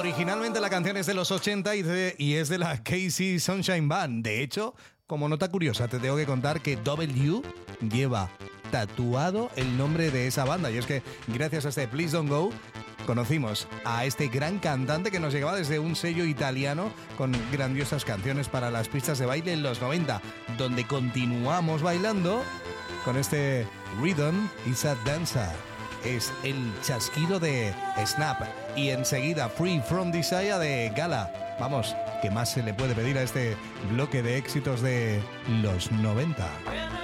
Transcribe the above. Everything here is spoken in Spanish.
Originalmente la canción es de los 80 y es de la KC Sunshine Band. De hecho, como nota curiosa, te tengo que contar que W lleva tatuado el nombre de esa banda. Y es que gracias a este Please Don't Go conocimos a este gran cantante que nos llegaba desde un sello italiano con grandiosas canciones para las pistas de baile en los 90, donde continuamos bailando con este Rhythm is a Dancer. Es el chasquido de Snap y enseguida Free From Desire de Gala. Vamos, ¿qué más se le puede pedir a este bloque de éxitos de los 90?